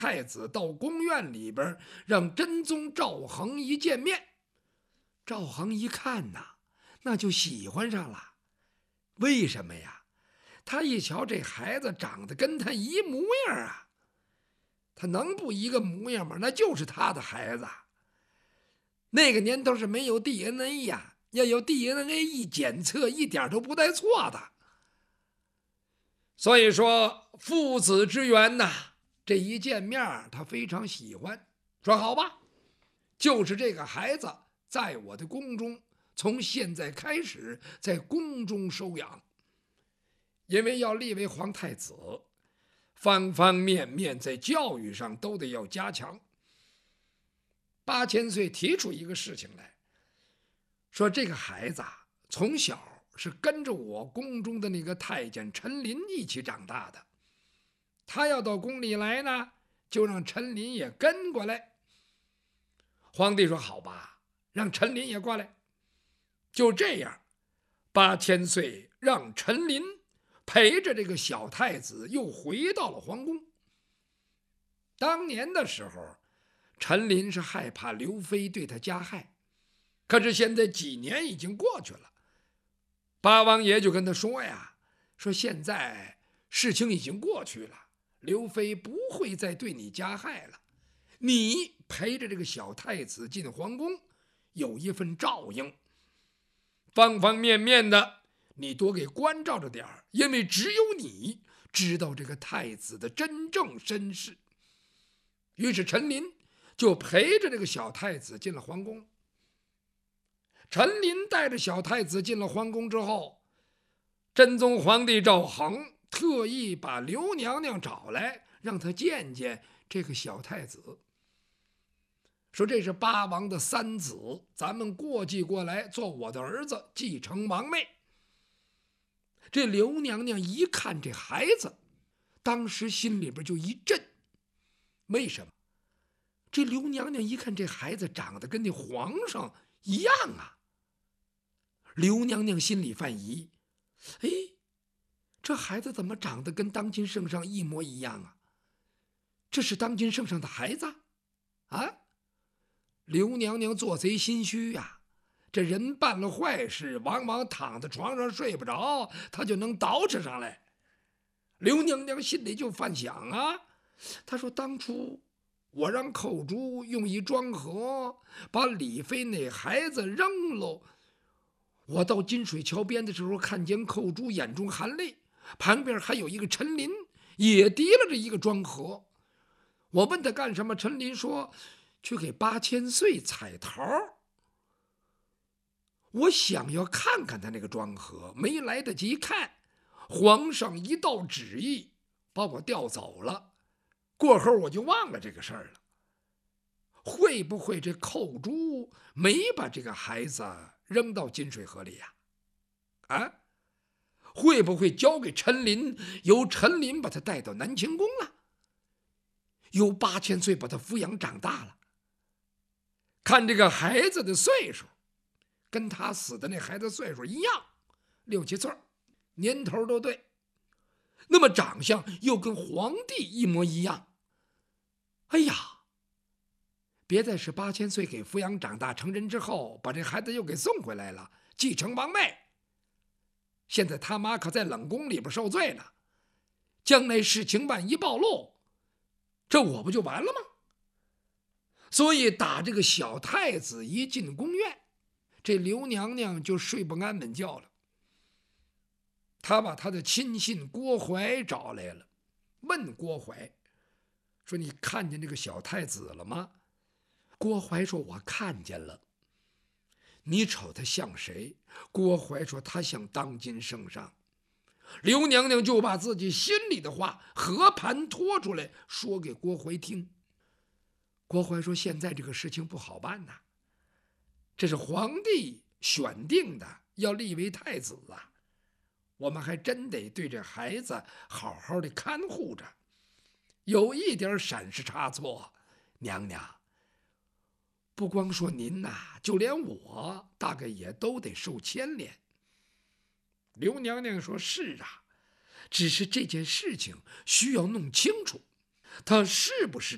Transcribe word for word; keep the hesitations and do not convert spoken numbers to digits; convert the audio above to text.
太子到宫院里边，让真宗赵恒一见面。赵恒一看呐，那就喜欢上了。为什么呀？他一瞧这孩子长得跟他一模样啊，他能不一个模样吗？那就是他的孩子。那个年头是没有 D N A 呀，要有 D N A 一检测，一点都不带错的。所以说父子之缘呐，这一见面他非常喜欢，说好吧，就是这个孩子在我的宫中，从现在开始在宫中收养。因为要立为皇太子，方方面面在教育上都得要加强。八千岁提出一个事情来，说这个孩子啊，从小是跟着我宫中的那个太监陈琳一起长大的，他要到宫里来呢，就让陈琳也跟过来。皇帝说好吧，让陈琳也过来。就这样，八千岁让陈琳陪着这个小太子又回到了皇宫。当年的时候，陈琳是害怕刘妃对他加害，可是现在几年已经过去了，八王爷就跟他说呀，说现在事情已经过去了，刘妃不会再对你加害了，你陪着这个小太子进皇宫，有一份照应，方方面面的你多给关照着点儿，因为只有你知道这个太子的真正身世。于是陈琳就陪着这个小太子进了皇宫。陈琳带着小太子进了皇宫之后，真宗皇帝赵恒特意把刘娘娘找来，让他见见这个小太子，说这是八王的三子，咱们过继过来做我的儿子，继承王位。这刘娘娘一看这孩子，当时心里边就一震。为什么？这刘娘娘一看这孩子长得跟那皇上一样啊，刘娘娘心里犯疑，哎，这孩子怎么长得跟当今圣上一模一样啊？这是当今圣上的孩子啊？刘娘娘做贼心虚呀、啊，这人办了坏事，往往躺在床上睡不着，他就能捯饬上来。刘娘娘心里就犯想啊，她说当初我让寇珠用一庄盒把李妃那孩子扔喽，我到金水桥边的时候，看见寇珠眼中含泪，旁边还有一个陈琳也提了着一个庄盒。我问他干什么，陈琳说去给八千岁彩桃。我想要看看他那个庄盒，没来得及看，皇上一道旨意把我调走了，过后我就忘了这个事儿了。会不会这寇珠没把这个孩子扔到金水河里呀、啊？啊，会不会交给陈琳，由陈琳把他带到南清宫了，由八千岁把他抚养长大了？看这个孩子的岁数，跟他死的那孩子岁数一样，六七岁，年头都对，那么长相又跟皇帝一模一样。哎呀，别再是八千岁给抚养长大成人之后，把这孩子又给送回来了，继承王位。现在他妈可在冷宫里边受罪呢，将来事情万一暴露，这我不就完了吗？所以打这个小太子一进宫院，这刘娘娘就睡不安稳觉了。她把她的亲信郭槐找来了，问郭槐说：“你看见这个小太子了吗？”郭槐说：“我看见了。”你瞅他像谁？郭槐说：“他像当今圣上。”刘娘娘就把自己心里的话和盘托出来说给郭槐听。郭槐说：“现在这个事情不好办呐，这是皇帝选定的，要立为太子啊，我们还真得对这孩子好好的看护着。有一点闪失差错，娘娘，不光说您呐、啊，就连我大概也都得受牵连。”刘娘娘说：“是啊，只是这件事情需要弄清楚，他是不是